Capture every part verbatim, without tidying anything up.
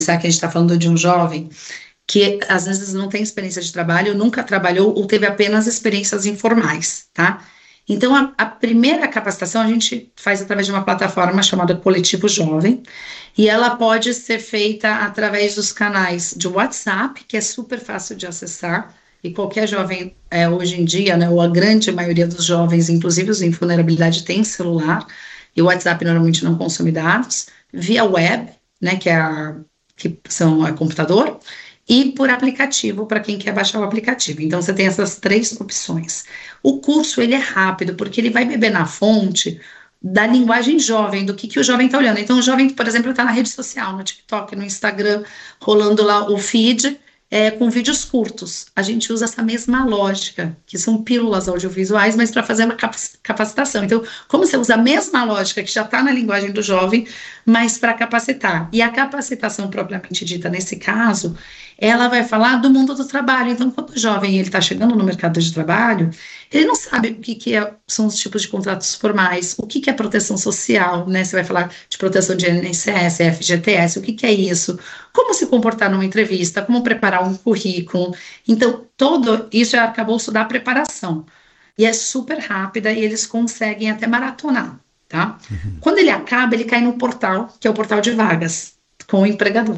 que a gente está falando de um jovem que às vezes não tem experiência de trabalho, nunca trabalhou ou teve apenas experiências informais, tá? Então, a, a primeira capacitação a gente faz através de uma plataforma chamada Coletivo Jovem, e ela pode ser feita através dos canais de WhatsApp, que é super fácil de acessar, e qualquer jovem, é, hoje em dia, né, ou a grande maioria dos jovens, inclusive os em vulnerabilidade, tem celular, e o WhatsApp normalmente não consome dados, via web, né, que, é a, que são a computador, e por aplicativo, para quem quer baixar o aplicativo. Então, você tem essas três opções. O curso, ele é rápido, porque ele vai beber na fonte da linguagem jovem, do que, que o jovem está olhando. Então, o jovem, por exemplo, está na rede social, no TikTok, no Instagram, rolando lá o feed, é, com vídeos curtos. A gente usa essa mesma lógica, que são pílulas audiovisuais, mas para fazer uma capacitação. Então, como você usa a mesma lógica que já está na linguagem do jovem, mas para capacitar. E a capacitação propriamente dita, nesse caso, ela vai falar do mundo do trabalho. Então, quando o jovem está chegando no mercado de trabalho, ele não sabe o que, que é, são os tipos de contratos formais, o que, que é proteção social, né? Você vai falar de proteção de I N S S, F G T S, o que, que é isso? Como se comportar numa entrevista, como preparar um currículo. Então, todo isso é arcabouço da preparação. E é super rápida e eles conseguem até maratonar, tá? Uhum. Quando ele acaba, ele cai no portal, que é o portal de vagas, com o empregador.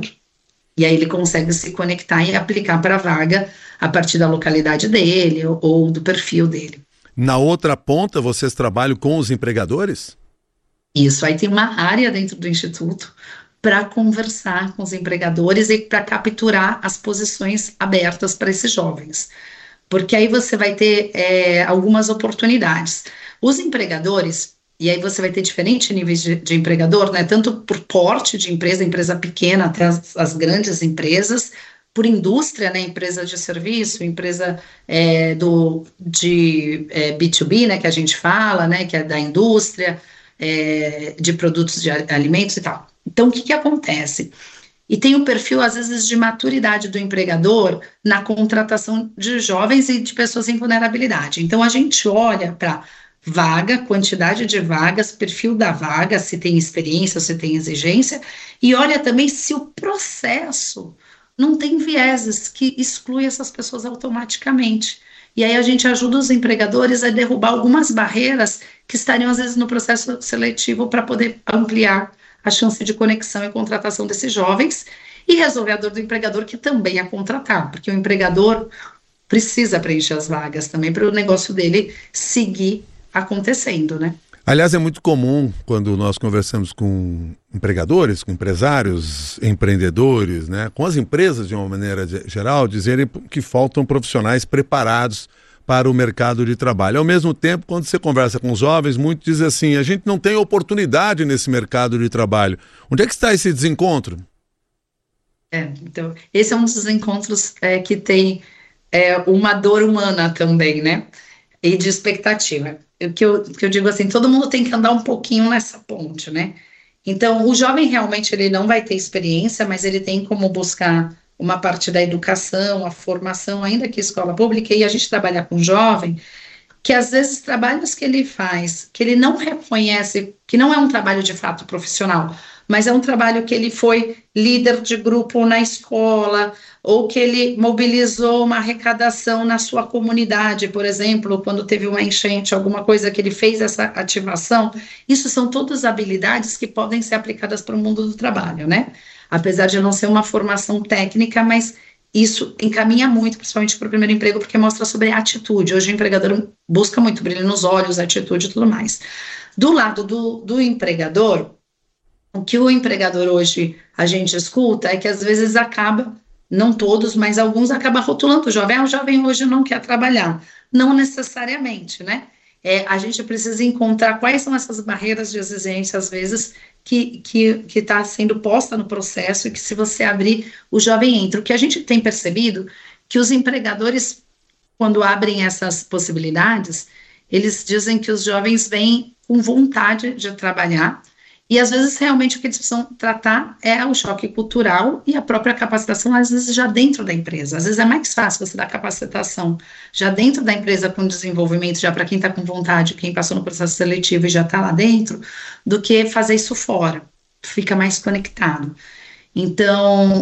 E aí ele consegue se conectar e aplicar para a vaga a partir da localidade dele ou, ou do perfil dele. Na outra ponta, vocês trabalham com os empregadores? Isso, aí tem uma área dentro do Instituto para conversar com os empregadores e para capturar as posições abertas para esses jovens. Porque aí você vai ter é, algumas oportunidades. Os empregadores... E aí você vai ter diferentes níveis de, de empregador, né? Tanto por porte de empresa, empresa pequena até as, as grandes empresas, por indústria, né? Empresa de serviço, empresa é, do, de é, B dois B, né? Que a gente fala, né? Que é da indústria, é, de produtos de alimentos e tal. Então, o que que acontece? E tem o perfil, às vezes, de maturidade do empregador na contratação de jovens e de pessoas em vulnerabilidade. Então, a gente olha para vaga, quantidade de vagas, perfil da vaga, se tem experiência, se tem exigência, e olha também se o processo não tem vieses que exclui essas pessoas automaticamente. E aí a gente ajuda os empregadores a derrubar algumas barreiras que estariam, às vezes, no processo seletivo para poder ampliar a chance de conexão e contratação desses jovens e resolver a dor do empregador, que também é contratar, porque o empregador precisa preencher as vagas também para o negócio dele seguir acontecendo, né? Aliás, é muito comum quando nós conversamos com empregadores, com empresários, empreendedores, né, com as empresas de uma maneira geral, dizerem que faltam profissionais preparados para o mercado de trabalho. Ao mesmo tempo, quando você conversa com os jovens, muitos dizem assim, a gente não tem oportunidade nesse mercado de trabalho. Onde é que está esse desencontro? É, então, esse é um dos encontros é, que tem é, uma dor humana também, né? E de expectativa. O que eu, que eu digo assim, todo mundo tem que andar um pouquinho nessa ponte, né? Então, o jovem realmente ele não vai ter experiência, mas ele tem como buscar uma parte da educação, a formação, ainda que escola pública, e a gente trabalha com jovem, que às vezes trabalhos que ele faz, que ele não reconhece, que não é um trabalho de fato profissional, mas é um trabalho que ele foi líder de grupo na escola, ou que ele mobilizou uma arrecadação na sua comunidade, por exemplo, quando teve uma enchente, alguma coisa que ele fez essa ativação. Isso são todas habilidades que podem ser aplicadas para o mundo do trabalho, né? Apesar de não ser uma formação técnica, mas isso encaminha muito, principalmente para o primeiro emprego, porque mostra sobre a atitude. Hoje o empregador busca muito brilho nos olhos, atitude e tudo mais. Do lado do, do empregador, o que o empregador hoje a gente escuta é que às vezes acaba, não todos, mas alguns acabam rotulando o jovem. Ah, o jovem hoje não quer trabalhar. Não necessariamente, né? É, a gente precisa encontrar quais são essas barreiras de exigência, às vezes, que que que está sendo posta no processo e que se você abrir, o jovem entra. O que a gente tem percebido, que os empregadores, quando abrem essas possibilidades, eles dizem que os jovens vêm com vontade de trabalhar, e às vezes realmente o que eles precisam tratar é o choque cultural e a própria capacitação, às vezes já dentro da empresa. Às vezes é mais fácil você dar capacitação já dentro da empresa com desenvolvimento, já para quem está com vontade, quem passou no processo seletivo e já está lá dentro, do que fazer isso fora, fica mais conectado. Então,